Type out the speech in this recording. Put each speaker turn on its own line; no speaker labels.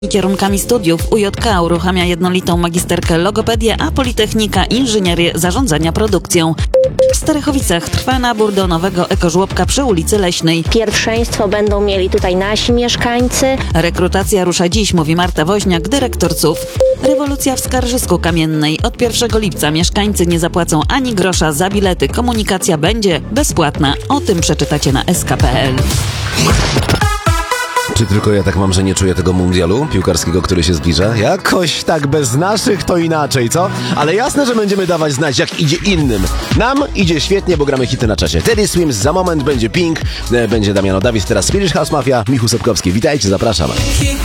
Kierunkami studiów UJK uruchamia jednolitą magisterkę logopedię, a Politechnika inżynierię zarządzania produkcją. W Starechowicach trwa nabór do nowego ekożłobka przy ulicy Leśnej.
Pierwszeństwo będą mieli tutaj nasi mieszkańcy.
Rekrutacja rusza dziś, mówi Marta Woźniak, dyrektor CUF. Rewolucja w Skarżysku Kamiennej. Od 1 lipca mieszkańcy nie zapłacą ani grosza za bilety. Komunikacja będzie bezpłatna. O tym przeczytacie na sk.pl.
Czy tylko ja tak mam, że nie czuję tego mundialu piłkarskiego, który się zbliża? Jakoś tak bez naszych to inaczej, co? Ale jasne, że będziemy dawać znać, jak idzie innym. Nam idzie świetnie, bo gramy hity na czasie. Teddy Swims, za moment będzie Pink, będzie Damiano Davis, teraz Swedish House Mafia, Michu Sobkowski. Witajcie, zapraszam.